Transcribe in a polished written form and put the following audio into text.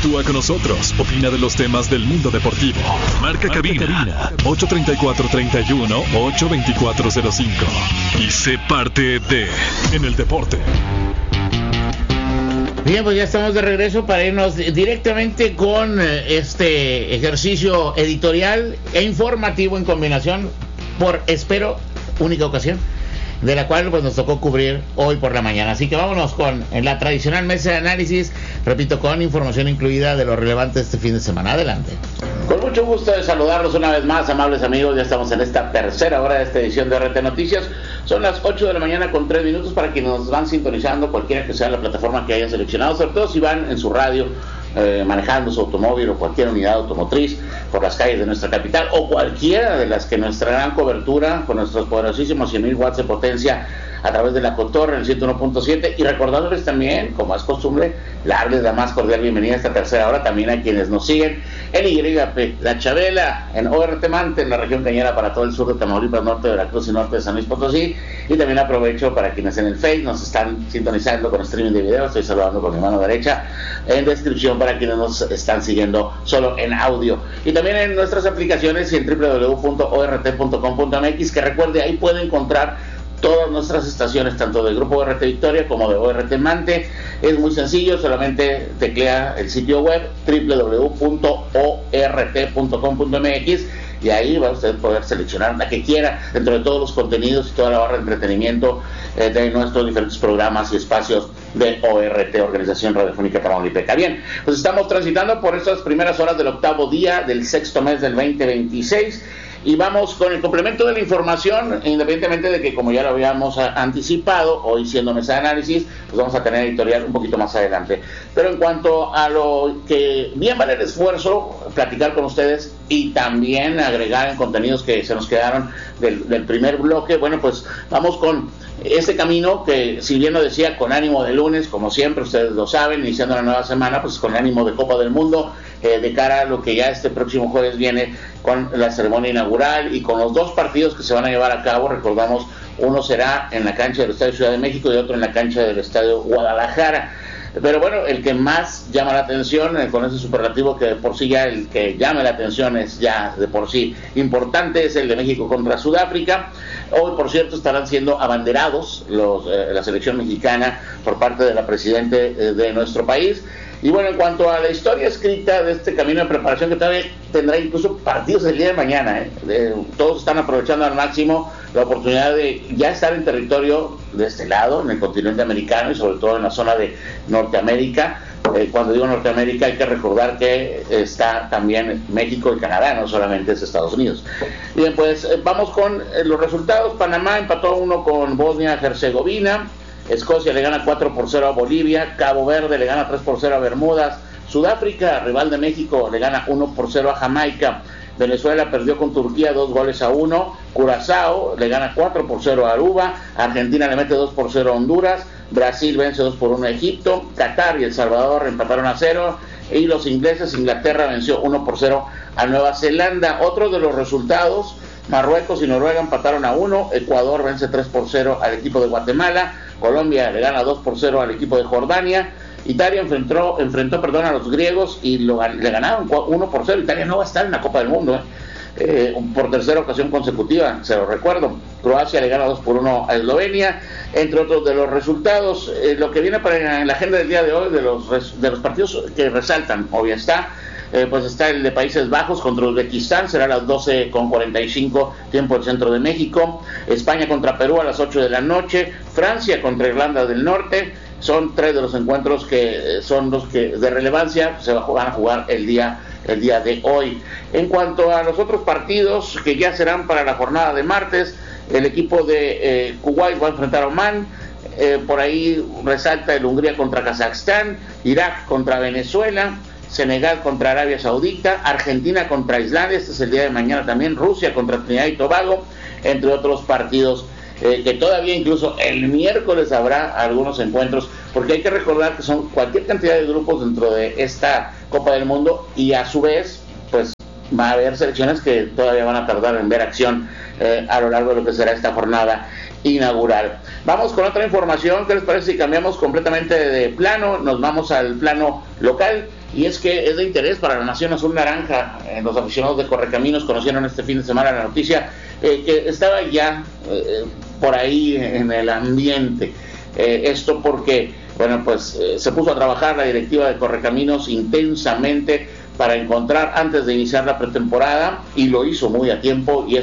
Interactúa con nosotros, opina de los temas del mundo deportivo. Marca cabina 834-31-82405 y sé parte de En el Deporte. Bien, pues ya estamos de regreso para irnos directamente con este ejercicio editorial e informativo en combinación por, espero, única ocasión, de la cual pues nos tocó cubrir hoy por la mañana. Así que vámonos con la tradicional mesa de análisis, repito, con información incluida de lo relevante este fin de semana. Adelante. Con mucho gusto de saludarlos una vez más, amables amigos. Ya estamos en esta tercera hora de esta edición de RT Noticias. Son las 8 de la mañana con 3 minutos para quienes nos van sintonizando, cualquiera que sea la plataforma que hayan seleccionado, sobre todo si van en su radio, manejando su automóvil o cualquier unidad automotriz por las calles de nuestra capital, o cualquiera de las que nuestra gran cobertura con nuestros poderosísimos 100,000 watts de potencia a través de la Cotorre en el 101.7, y recordándoles también, como es costumbre, darles la más cordial bienvenida a esta tercera hora también a quienes nos siguen en YP, La Chabela, en ORT Mante, en la región cañera para todo el sur de Tamaulipas, norte de Veracruz y norte de San Luis Potosí, y también aprovecho para quienes en el Face nos están sintonizando con streaming de video. Estoy saludando con mi mano derecha, en descripción para quienes nos están siguiendo solo en audio, y también en nuestras aplicaciones y en www.ort.com.mx, que recuerde, ahí puede encontrar todas nuestras estaciones, tanto del Grupo ORT Victoria como de ORT Mante. Es muy sencillo, solamente teclea el sitio web www.ort.com.mx y ahí va usted a poder seleccionar la que quiera dentro de todos los contenidos y toda la barra de entretenimiento de nuestros diferentes programas y espacios de ORT, Organización Radiofónica Tamaulipeca. Bien, pues estamos transitando por estas primeras horas del octavo día del sexto mes del 2026. Y vamos con el complemento de la información, independientemente de que, como ya lo habíamos anticipado, hoy siendo mesa de análisis, pues vamos a tener editorial un poquito más adelante. Pero en cuanto a lo que bien vale el esfuerzo, platicar con ustedes y también agregar en contenidos que se nos quedaron del primer bloque, bueno, pues vamos con este camino que, si bien lo decía, con ánimo de lunes, como siempre, ustedes lo saben, iniciando la nueva semana, pues con ánimo de Copa del Mundo, de cara a lo que ya este próximo jueves viene con la ceremonia inaugural y con los dos partidos que se van a llevar a cabo. Recordamos, uno será en la cancha del Estadio Ciudad de México y otro en la cancha del Estadio Guadalajara. Pero bueno, el que más llama la atención, con ese superlativo que de por sí ya el que llame la atención es ya de por sí importante, es el de México contra Sudáfrica. Hoy, por cierto, estarán siendo abanderados la selección mexicana por parte de la presidenta de nuestro país. Y bueno, en cuanto a la historia escrita de este camino de preparación, que todavía tendrá incluso partidos el día de mañana, todos están aprovechando al máximo la oportunidad de ya estar en territorio de este lado, en el continente americano y sobre todo en la zona de Norteamérica. Cuando digo Norteamérica hay que recordar que está también México y Canadá, no solamente es Estados Unidos. Bien, pues vamos con los resultados. Panamá empató 1 con Bosnia-Herzegovina. Escocia le gana 4-0 a Bolivia. Cabo Verde le gana 3-0 a Bermudas. Sudáfrica, rival de México, le gana 1-0 a Jamaica. Venezuela perdió con Turquía 2-1. Curazao le gana 4-0 a Aruba. Argentina le mete 2-0 a Honduras. Brasil vence 2-1 a Egipto. Qatar y El Salvador empataron a 0. Y los ingleses, Inglaterra venció 1-0 a Nueva Zelanda. Otro de los resultados: Marruecos y Noruega empataron a 1. Ecuador vence 3-0 al equipo de Guatemala. Colombia le gana 2-0 al equipo de Jordania. Italia enfrentó a los griegos y le ganaron 1-0. Italia no va a estar en la Copa del Mundo, por tercera ocasión consecutiva, se lo recuerdo. Croacia le gana 2-1 a Eslovenia, entre otros de los resultados. Lo que viene en la agenda del día de hoy, de los partidos que resaltan, obvio está, pues está el de Países Bajos contra Uzbekistán, será a las 12:45 tiempo del centro de México. España contra Perú a las 8 de la noche. Francia contra Irlanda del Norte. Son 3 de los encuentros que son los que de relevancia se van a jugar el día de hoy. En cuanto a los otros partidos que ya serán para la jornada de martes, el equipo de Kuwait va a enfrentar a Omán. Por ahí resalta el Hungría contra Kazajstán, Irak contra Venezuela, Senegal contra Arabia Saudita, Argentina contra Islandia, este es el día de mañana también, Rusia contra Trinidad y Tobago, entre otros partidos que todavía incluso el miércoles habrá algunos encuentros, porque hay que recordar que son cualquier cantidad de grupos dentro de esta Copa del Mundo, y a su vez pues va a haber selecciones que todavía van a tardar en ver acción a lo largo de lo que será esta jornada inaugural. Vamos con otra información. ¿Qué les parece si cambiamos completamente de plano? Nos vamos al plano local y es que es de interés para la Nación Azul Naranja. Los aficionados de Correcaminos conocieron este fin de semana la noticia que estaba ya por ahí en el ambiente. Esto porque, bueno, pues se puso a trabajar la directiva de Correcaminos intensamente para encontrar antes de iniciar la pretemporada, y lo hizo muy a tiempo, y